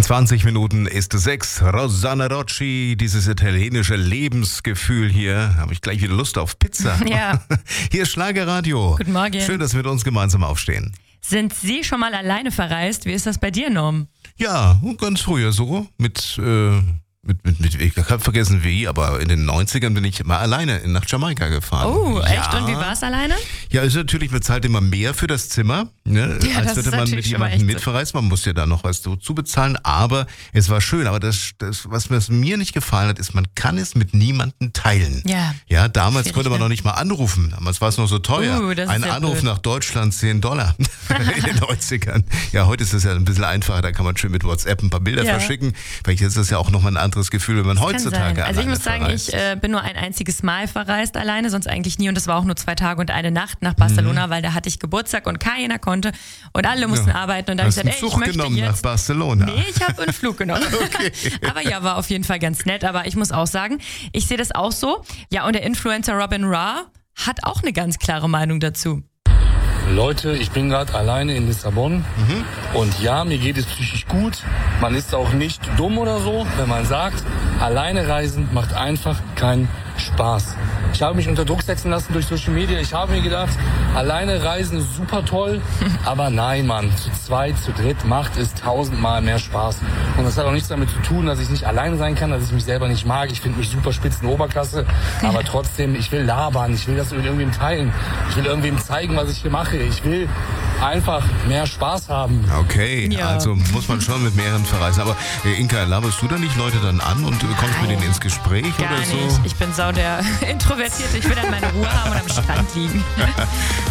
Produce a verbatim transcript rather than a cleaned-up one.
zwanzig Minuten ist sechs. Rosanna Rocci, dieses italienische Lebensgefühl hier. Habe ich gleich wieder Lust auf Pizza. Ja. Hier ist Schlagerradio. Guten Morgen. Schön, dass wir mit uns gemeinsam aufstehen. Sind Sie schon mal alleine verreist? Wie ist das bei dir, Norm? Ja, ganz früher so. Mit, äh, mit, mit, mit ich habe vergessen wie, aber in den neunzigern bin ich immer alleine nach Jamaika gefahren. Oh, echt? Ja. Und wie war es alleine? Ja, ist natürlich, man zahlt immer mehr für das Zimmer, ne, Ja, als das würde ist man mit natürlich schon jemandem echt so. mitverreist. Man muss ja da noch was dazu bezahlen, aber es war schön. Aber das, das was mir, was mir nicht gefallen hat, ist, man kann es mit niemandem teilen. Ja. Ja, damals Schwierig, konnte man ne? noch nicht mal anrufen. Damals war es noch so teuer. Uh, das ist Ein ja Anruf blöd. nach Deutschland, zehn Dollar in den neunzigern. Ja, heute ist es ja ein bisschen einfacher. Da kann man schön mit WhatsApp ein paar Bilder Ja. verschicken. Vielleicht ist das ja auch nochmal ein anderes Gefühl, wenn man Kann heutzutage sein. Also ich alleine muss sagen, verreist. ich äh, bin nur ein einziges Mal verreist alleine, sonst eigentlich nie. Und das war auch nur zwei Tage und eine Nacht nach Barcelona, weil da hatte ich Geburtstag und keiner konnte und alle mussten Ja. arbeiten. Und da habe ich Hast gesagt, einen ey, ich Zug möchte genommen nach jetzt... Barcelona. Nee, ich habe einen Flug genommen. Okay. Aber ja, war auf jeden Fall ganz nett. Aber ich muss auch sagen, ich sehe das auch so. Ja, und der Influencer Robin Ra hat auch eine ganz klare Meinung dazu. Leute, ich bin gerade alleine in Lissabon Mhm. und ja, mir geht es psychisch gut. Man ist auch nicht dumm oder so, wenn man sagt, alleine reisen macht einfach keinen Spaß. Ich habe mich unter Druck setzen lassen durch Social Media. Ich habe mir gedacht, alleine reisen ist super toll, aber nein, Mann, zu zweit, zu dritt macht es tausendmal mehr Spaß. Und das hat auch nichts damit zu tun, dass ich nicht alleine sein kann, dass ich mich selber nicht mag. Ich finde mich super spitz in Oberklasse, aber trotzdem, ich will labern, ich will das mit irgendwem teilen. Ich will irgendwem zeigen, was ich hier mache. Ich will einfach mehr Spaß haben. Okay, Ja. also muss man schon mit mehreren verreisen. Aber äh, Inka, laberst du da nicht Leute dann an und du kommst mit denen ins Gespräch Gar oder so? nicht. Ich bin sau der Introvertierte. Ich will dann meine Ruhe haben und am Strand liegen.